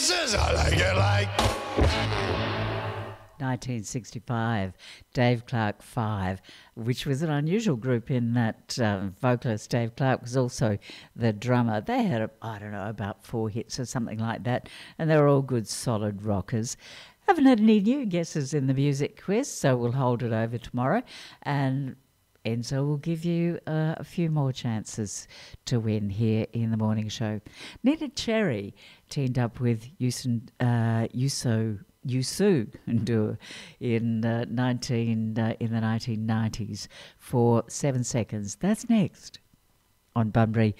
says I like it like. 1965, Dave Clark 5, which was an unusual group in that vocalist Dave Clark was also the drummer. They had, I don't know, about 4 hits or something like that, and they were all good, solid rockers. Haven't had any new guesses in the music quiz, so we'll hold it over tomorrow, and Enzo will give you a few more chances to win here in the morning show. Nina Cherry teamed up with Yusu Ndur in the 1990s for 7 seconds. That's next on Bunbury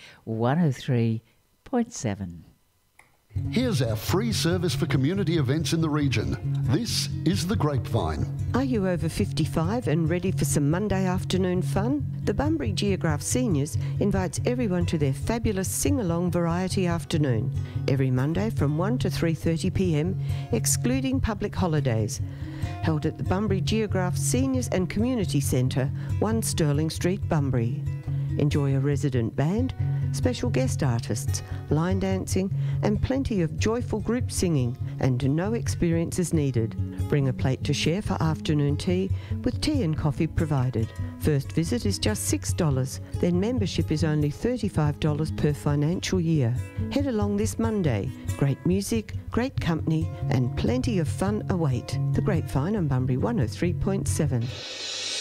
103.7. Here's our free service for community events in the region. This is The Grapevine. Are you over 55 and ready for some Monday afternoon fun? The Bunbury Geograph Seniors invites everyone to their fabulous sing-along variety afternoon, every Monday from 1 to 3:30 p.m, excluding public holidays. Held at the Bunbury Geograph Seniors and Community Centre, 1 Stirling Street, Bunbury. Enjoy a resident band, special guest artists, line dancing and plenty of joyful group singing, and no experience is needed. Bring a plate to share for afternoon tea with tea and coffee provided. First visit is just $6, then membership is only $35 per financial year. Head along this Monday. Great music, great company and plenty of fun await. The Grapevine on Bunbury 103.7.